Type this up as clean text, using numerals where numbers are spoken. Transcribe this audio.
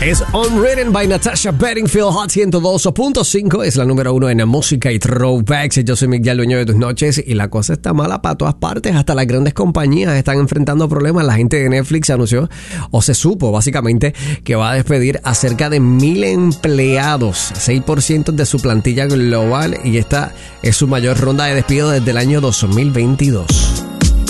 Es Unwritten by Natasha Bedingfield. Hot 102.5 es la número 1 en música y throwbacks. Yo soy Miguel, dueño de tus noches, y la cosa está mala para todas partes. Hasta las grandes compañías están enfrentando problemas. La gente de Netflix anunció, o se supo básicamente, que va a despedir a cerca de 1,000 empleados, 6% de su plantilla global, y esta es su mayor ronda de despido desde el año 2022.